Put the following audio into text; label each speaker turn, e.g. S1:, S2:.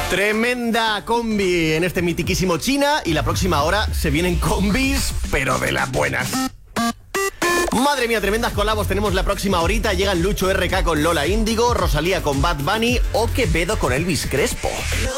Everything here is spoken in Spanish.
S1: Tremenda combi en este mitiquísimo China y la próxima hora se vienen combis, pero de las buenas. Madre mía, tremendas colabos tenemos la próxima horita. Llegan Lucho RK con Lola Índigo, Rosalía con Bad Bunny o Quevedo con Elvis Crespo.